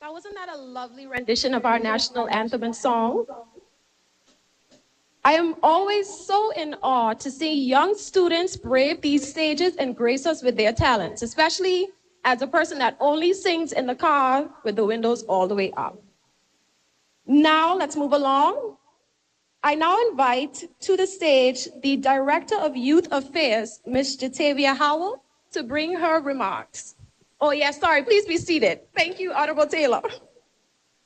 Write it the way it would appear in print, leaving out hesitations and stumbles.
Wasn't that a lovely rendition of our national anthem and song? I am always so in awe to see young students brave these stages and grace us with their talents, especially as a person that only sings in the car with the windows all the way up. Now, let's move along. I now invite to the stage the Director of Youth Affairs, Ms. Jatavia Howell, to bring her remarks. Oh, yeah, sorry, please be seated. Thank you, Honorable Taylor.